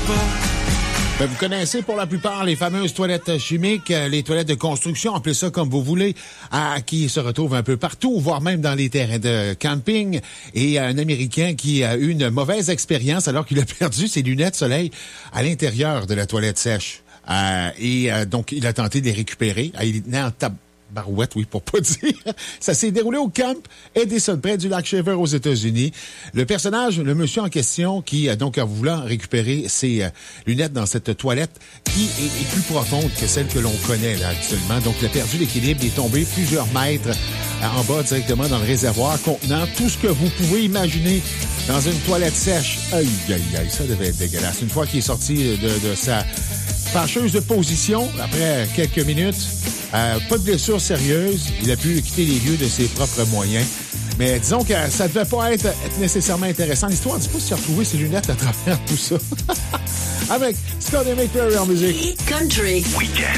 Ben, vous connaissez pour la plupart les fameuses toilettes chimiques, les toilettes de construction, appelez ça comme vous voulez, qui se retrouvent un peu partout, voire même dans les terrains de camping. Et un Américain qui a eu une mauvaise expérience alors qu'il a perdu ses lunettes soleil à l'intérieur de la toilette sèche. Donc, il a tenté de les récupérer. Il tenait en barouette, oui, pour pas dire. Ça s'est déroulé au camp Edison, près du lac Shaver aux États-Unis. Le personnage, le monsieur en question, qui donc a voulu récupérer ses lunettes dans cette toilette qui est plus profonde que celle que l'on connaît là actuellement. Donc, il a perdu l'équilibre, il est tombé plusieurs mètres en bas directement dans le réservoir contenant tout ce que vous pouvez imaginer dans une toilette sèche. Aïe, aïe, aïe, ça devait être dégueulasse. Une fois qu'il est sorti de sa fâcheuse position, après quelques minutes, pas de blessure sérieuse. Il a pu quitter les lieux de ses propres moyens. Mais disons que ça devait pas être nécessairement intéressant. L'histoire ne dit pas si tu as retrouvé ses lunettes à travers tout ça. Avec Scott et McCreary en musique. Country.